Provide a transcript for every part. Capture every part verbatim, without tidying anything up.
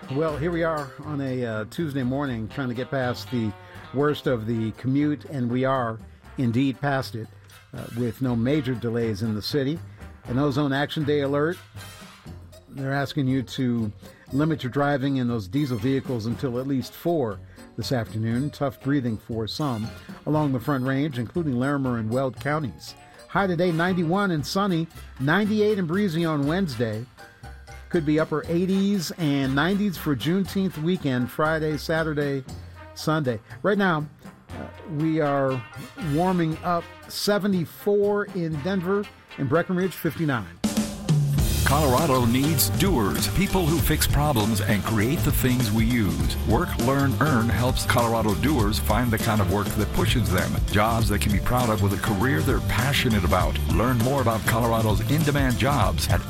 Well, here we are on a uh, Tuesday morning trying to get past the worst of the commute, and we are indeed past it uh, with no major delays in the city. An Ozone Action Day alert. They're asking you to limit your driving in those diesel vehicles until at least four this afternoon. Tough breathing for some along the Front Range, including Larimer and Weld counties. High today, ninety-one and sunny, ninety-eight and breezy on Wednesday. Could be upper eighties and nineties for Juneteenth weekend, Friday, Saturday, Sunday. Right now, uh, we are warming up seventy-four in Denver and Breckenridge, fifty-nine. Colorado needs doers, people who fix problems and create the things we use. Work, Learn, Earn helps Colorado doers find the kind of work that pushes them. Jobs they can be proud of with a career they're passionate about. Learn more about Colorado's in-demand jobs at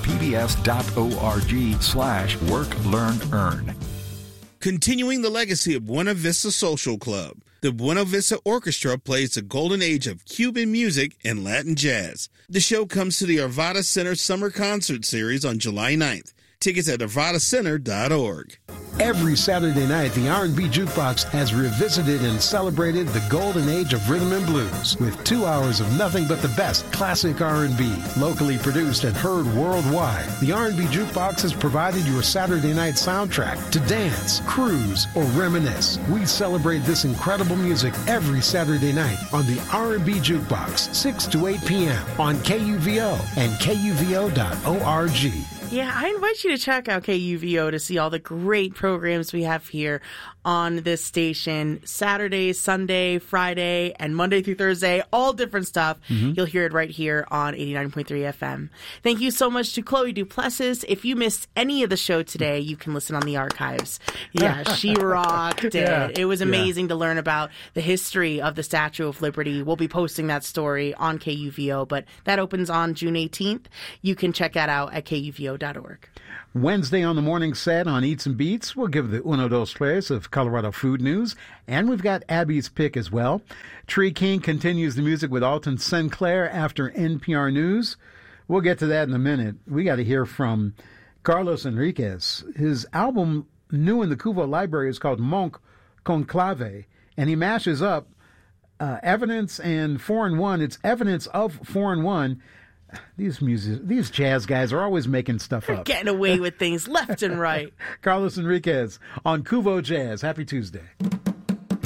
rmpbs.org slash work, learn, earn. Continuing the legacy of Buena Vista Social Club, the Buena Vista Orchestra plays the golden age of Cuban music and Latin jazz. The show comes to the Arvada Center Summer Concert Series on July ninth. Tickets at arvada center dot org. Every Saturday night, the R and B Jukebox has revisited and celebrated the golden age of rhythm and blues with two hours of nothing but the best classic R and B, locally produced and heard worldwide. The R and B Jukebox has provided your Saturday night soundtrack to dance, cruise, or reminisce. We celebrate this incredible music every Saturday night on the R and B Jukebox, six to eight p.m. on K U V O and K U V O dot org. Yeah, I invite you to check out K U V O to see all the great programs we have here on this station. Saturday, Sunday, Friday, and Monday through Thursday, all different stuff. Mm-hmm. You'll hear it right here on eighty-nine point three F M. Thank you so much to Chloe Duplessis. If you missed any of the show today, you can listen on the archives. Yeah, she rocked it. Yeah. It was amazing yeah. to learn about the history of the Statue of Liberty. We'll be posting that story on K U V O, but that opens on June eighteenth. You can check that out at K U V O dot org. Wednesday on the morning set on Eats and Beats, we'll give the uno dos tres of Colorado food news, and we've got Abby's pick as well. Tree King continues the music with Alton Sinclair after N P R News. We'll get to that in a minute. We got to hear from Carlos Enriquez. His album, new in the Cuvo Library, is called Monk Conclave, and he mashes up uh, Evidence and four in one. It's Evidence of four in one. These music, these jazz guys are always making stuff They're up. Getting away with things left and right. Carlos Enriquez on Cuvo Jazz. Happy Tuesday.